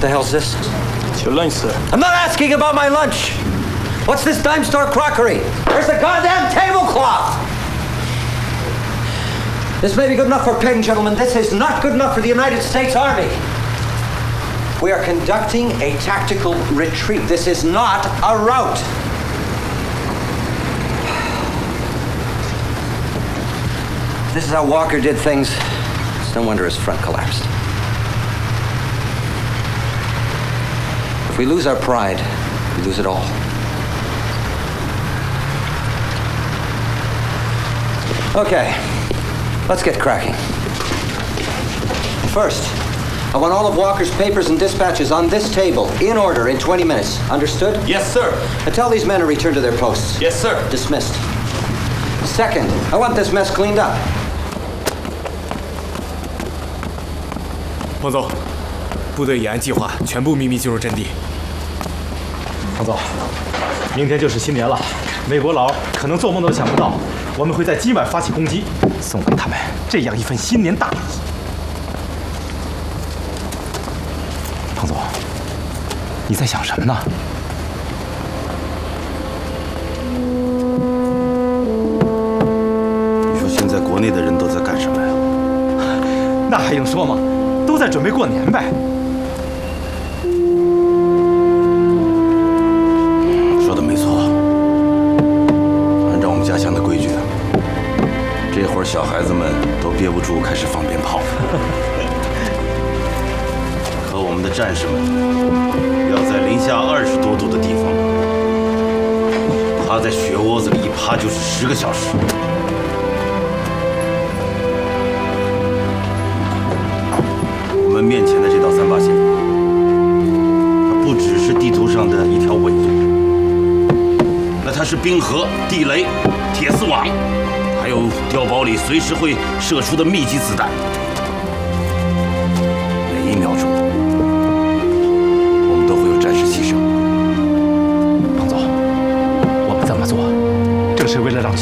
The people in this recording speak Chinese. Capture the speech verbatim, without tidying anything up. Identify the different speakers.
Speaker 1: the hell's this?
Speaker 2: It's your lunch, sir.
Speaker 1: I'm not asking about my lunch. What's this dime store crockery? Where's the goddamn tablecloth? This may be good enough for Peng, gentlemen. This is not good enough for the United States Army. We are conducting a tactical retreat. This is not a rout. This is how Walker did things. It's no wonder his front collapsed. If we lose our pride, we lose it all. Okay, let's get cracking. First, I want all of Walker's papers and dispatches on this table, in order, in twenty minutes. Understood?
Speaker 2: Yes, sir.
Speaker 1: Now tell these men to return to their posts.
Speaker 2: Yes, sir.
Speaker 1: Dismissed. Second, I want this mess cleaned up.
Speaker 3: 彭总，部队已按计划全部秘密进入阵地。
Speaker 4: 彭总，明天就是新年了，美国佬可能做梦都想不到，我们会在今晚发起攻击，送给他们这样一份新年大礼。彭总，你在想什么呢？
Speaker 5: 你说现在国内的人都在干什么呀？
Speaker 4: 那还用说吗？ 都在准备过年呗。
Speaker 5: 说的没错，按照我们家乡的规矩，这会儿小孩子们都憋不住，开始放鞭炮。可我们的战士们要在零下二十多度的地方，趴在雪窝子里一趴就是十个小时。 我们面前的这道三八线，它不只是地图上的一条纬度，那它是冰河、地雷、铁丝网，还有碉堡里随时会射出的密集子弹。每一秒钟，我们都会有战士牺牲。
Speaker 4: 彭总，我们这么做，正是为了让